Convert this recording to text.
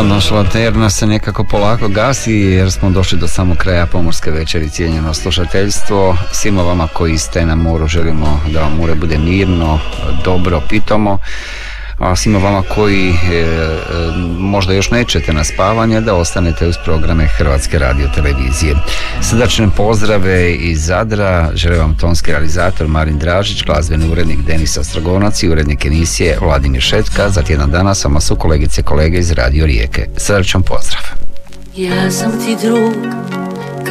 Naša lanterna se nekako polako gasi jer smo došli do samog kraja pomorske večeri, cijenjeno slušateljstvo. Svima vama koji ste na moru želimo da vam more bude mirno, dobro, pitomo. A svima vama koji možda još nećete na spavanje, da ostanete uz programe Hrvatske radiotelevizije. Srdačne pozdrave iz Zadra želim vam tonski realizator Marin Dražić, glazbeni urednik Denis Ostrogonac i urednik emisije Vladimir Šetka. Za tjedan dana s vama su kolegice i kolege iz Radio Rijeke. Srdačan pozdrav. Ja sam ti drug,